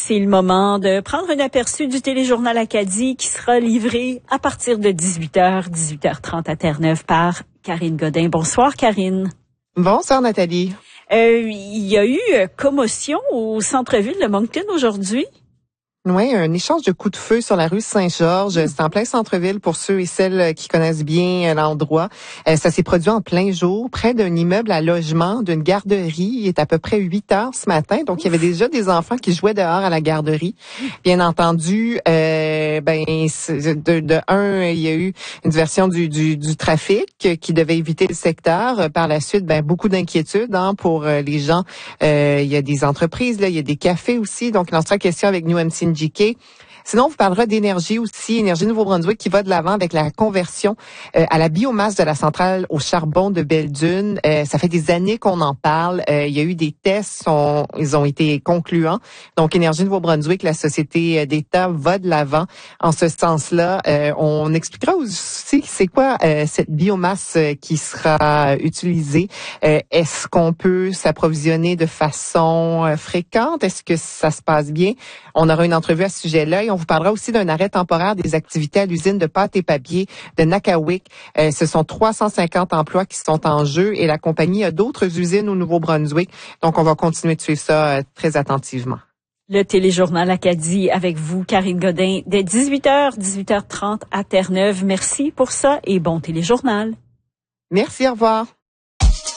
C'est le moment de prendre un aperçu du téléjournal Acadie qui sera livré à partir de 18h, 18h30 à Terre-Neuve par Karine Godin. Bonsoir Karine. Bonsoir Nathalie. Il y a eu commotion au centre-ville de Moncton aujourd'hui. Oui, un échange de coups de feu sur la rue Saint-Georges. C'est en plein centre-ville pour ceux et celles qui connaissent bien l'endroit. Ça s'est produit en plein jour, près d'un immeuble à logement, d'une garderie. Il est à peu près 8 heures ce matin. Donc, il y avait déjà des enfants qui jouaient dehors à la garderie. Bien entendu, il y a eu une diversion du trafic qui devait éviter le secteur. Par la suite, beaucoup d'inquiétudes pour les gens. Il y a des entreprises, là, il y a des cafés aussi. Donc, il en sera question avec New MC NGK. Sinon, on vous parlera d'énergie aussi, Énergie Nouveau-Brunswick qui va de l'avant avec la conversion à la biomasse de la centrale au charbon de Belledune. Ça fait des années qu'on en parle. Il y a eu des tests, ils ont été concluants. Donc, Énergie Nouveau-Brunswick, la société d'État, va de l'avant en ce sens-là. On expliquera aussi c'est quoi cette biomasse qui sera utilisée. Est-ce qu'on peut s'approvisionner de façon fréquente? Est-ce que ça se passe bien? On aura une entrevue à ce sujet-là. On vous parlera aussi d'un arrêt temporaire des activités à l'usine de pâte et papier de Nakawic. Ce sont 350 emplois qui sont en jeu et la compagnie a d'autres usines au Nouveau-Brunswick. Donc, on va continuer de suivre ça très attentivement. Le téléjournal Acadie avec vous, Karine Godin, dès 18h, 18h30 à Terre-Neuve. Merci pour ça et bon téléjournal. Merci, au revoir.